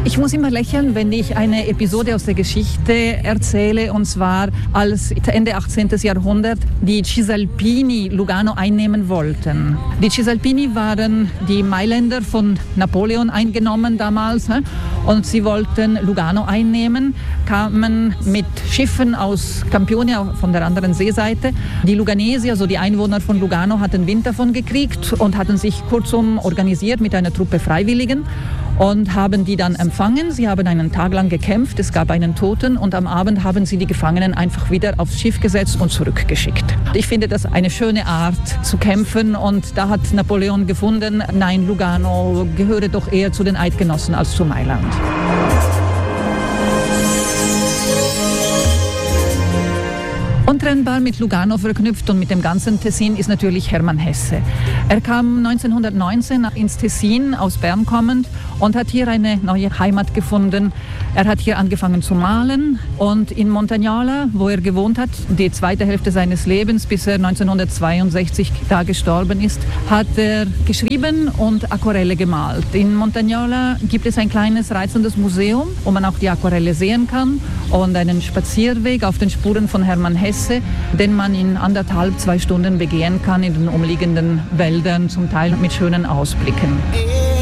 Ich muss immer lächeln, wenn ich eine Episode aus der Geschichte erzähle, und zwar als Ende 18. Jahrhundert die Cisalpini Lugano einnehmen wollten. Die Cisalpini waren die Mailänder von Napoleon eingenommen damals, und sie wollten Lugano einnehmen, kamen mit Schiffen aus Campionia von der anderen Seeseite. Die Luganesi, also die Einwohner von Lugano, hatten Wind davon gekriegt und hatten sich kurzum organisiert mit einer Truppe Freiwilligen und haben die dann empfangen. Sie haben einen Tag lang gekämpft, es gab einen Toten, und am Abend haben sie die Gefangenen einfach wieder aufs Schiff gesetzt und zurückgeschickt. Ich finde das eine schöne Art zu kämpfen, und da hat Napoleon gefunden, nein, Lugano gehöre doch eher zu den Eidgenossen als zu Mailand. Untrennbar mit Lugano verknüpft und mit dem ganzen Tessin ist natürlich Hermann Hesse. Er kam 1919 ins Tessin, aus Bern kommend, und hat hier eine neue Heimat gefunden. Er hat hier angefangen zu malen, und in Montagnola, wo er gewohnt hat, die zweite Hälfte seines Lebens, bis er 1962 da gestorben ist, hat er geschrieben und Aquarelle gemalt. In Montagnola gibt es ein kleines reizendes Museum, wo man auch die Aquarelle sehen kann, und einen Spazierweg auf den Spuren von Hermann Hesse, den man in 1,5–2 Stunden begehen kann in den umliegenden Wäldern, zum Teil mit schönen Ausblicken.